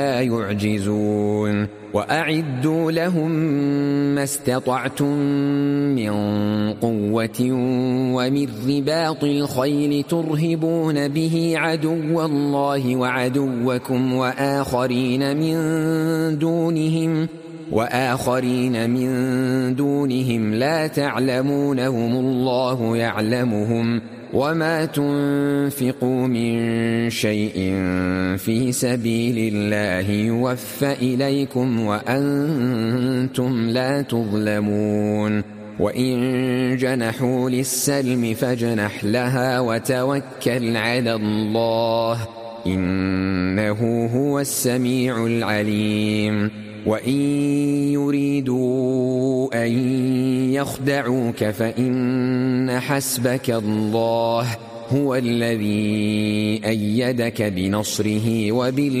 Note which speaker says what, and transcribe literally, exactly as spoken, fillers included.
Speaker 1: لا يعجزون وأعدوا لهم ما استطعتم من قوة ومن رباط الخيل ترهبون به عدو الله وعدوكم وآخرين من دونهم وآخرين من دونهم لا تعلمونهم الله يعلمهم وما تنفقوا من شيء في سبيل الله يوفى إليكم وأنتم لا تظلمون وإن جنحوا للسلم فاجنح لها وتوكل على الله إنه هو السميع العليم وإن يريدوا أن يخدعوك فإن حسبك الله هو الذي أيدك بنصره وبال